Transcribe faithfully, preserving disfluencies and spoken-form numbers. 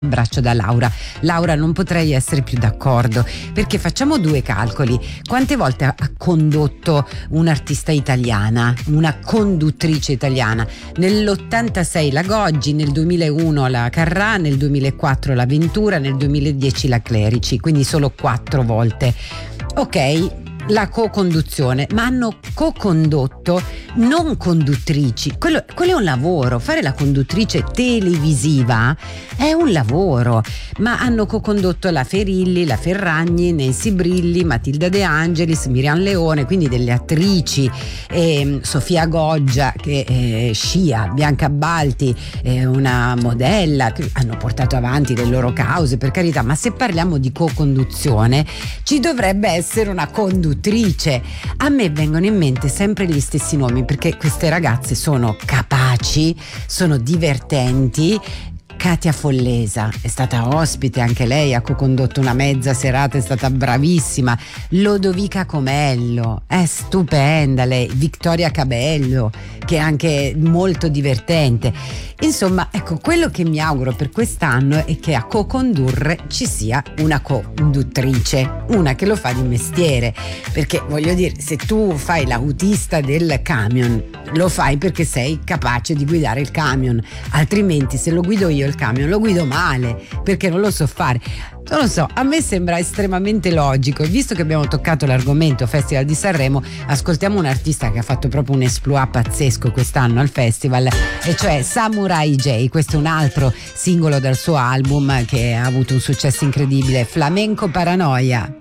Braccio da Laura. Laura, non potrei essere più d'accordo, perché facciamo due calcoli. Quante volte ha condotto un'artista italiana, una conduttrice italiana? Nell'ottantasei la Goggi, nel duemilauno la Carrà, nel duemilaquattro la Ventura, nel duemiladieci la Clerici, quindi solo quattro volte. Ok, la co-conduzione, ma hanno co-condotto non conduttrici. Quello, quello è un lavoro. Fare la conduttrice televisiva è un lavoro, ma hanno co-condotto la Ferilli, la Ferragni, Nancy Brilli, Matilda De Angelis, Miriam Leone, quindi delle attrici, eh, Sofia Goggia che è scia, Bianca Balti, eh, una modella, che hanno portato avanti le loro cause, per carità, ma se parliamo di co-conduzione ci dovrebbe essere una conduttrice. A me vengono in mente sempre gli stessi nomi, perché queste ragazze sono capaci, sono divertenti. Katia Follesa è stata ospite, anche lei ha co-condotto una mezza serata, è stata bravissima. Lodovica Comello è stupenda lei, Vittoria Cabello che è anche molto divertente. Insomma, ecco, quello che mi auguro per quest'anno è che a co-condurre ci sia una conduttrice, una che lo fa di mestiere, perché voglio dire, se tu fai l'autista del camion lo fai perché sei capace di guidare il camion, altrimenti se lo guido io il camion lo guido male perché non lo so fare. Non lo so, a me sembra estremamente logico, e visto che abbiamo toccato l'argomento Festival di Sanremo, ascoltiamo un artista che ha fatto proprio un exploit pazzesco quest'anno al festival, e cioè Samurai J. Questo è un altro singolo dal suo album che ha avuto un successo incredibile, Flamenco Paranoia.